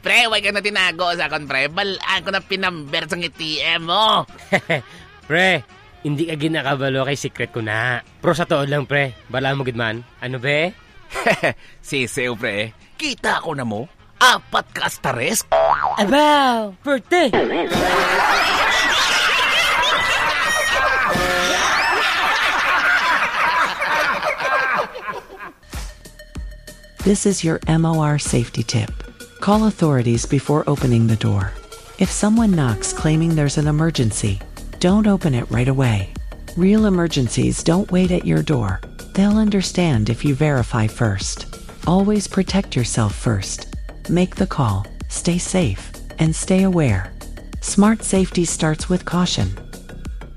Pre, huwag ka na tinago sa akon, pre. Balaan ko na pinamber sa ATM mo. Pre, hindi ka ginakabalo kay secret ko na. Pero sa toon lang, pre. Balaan mo, gidman. Ano, be? Sisew, pre. Kita ko na mo. 4 ka astares. Abaw! Perte! This is your MOR safety tip. Call authorities before opening the door. If someone knocks claiming there's an emergency, don't open it right away. Real emergencies don't wait at your door. They'll understand if you verify first. Always protect yourself first. Make the call, stay safe, and stay aware. Smart safety starts with caution.